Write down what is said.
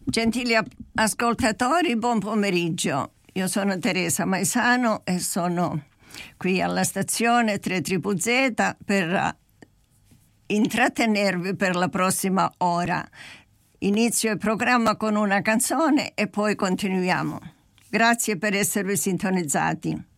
Gentili ascoltatori, buon pomeriggio. Io sono Teresa Maisano e sono qui alla stazione 3ZZZ per intrattenervi per la prossima ora. Inizio il programma con una canzone e poi continuiamo. Grazie per esservi sintonizzati.